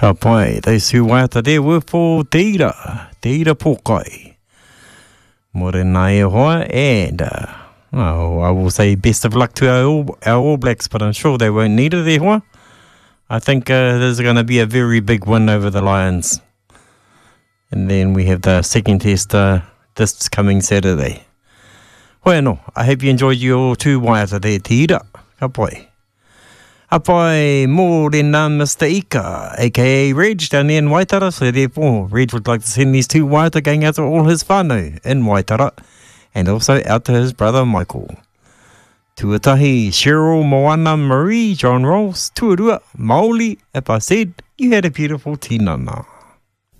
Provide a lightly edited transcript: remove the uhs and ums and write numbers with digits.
Ka pai, those who waiata there were for Te Ira Pōkai. Morena e hoa, and I will say best of luck to our All Blacks, but I'm sure they won't need it e hoa. I think there's going to be a very big win over the Lions. And then we have the second test this coming Saturday. Hoi no, I hope you enjoyed your two waiata there, Te Ira. Ka pai. Apai mōrena Mr. Ika, a.k.a. Reg, down there in Waitara, so therefore Reg would like to send these two waiata going out to all his whānau in Waitara, and also out to his brother Michael. Tuatahi, Cheryl, Moana, Marie, John Rolls, Tuarua, Maoli, if I said you had a beautiful tinana.